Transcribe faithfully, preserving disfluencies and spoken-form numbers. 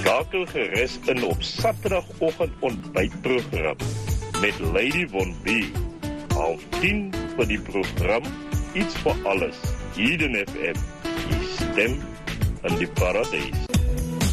Skakel gerus in op Saterdagoggend ontbytprogram met Lady Von B. Half tien vir die program Iets vir alles. Hier in F M. Die stem in die paradijs.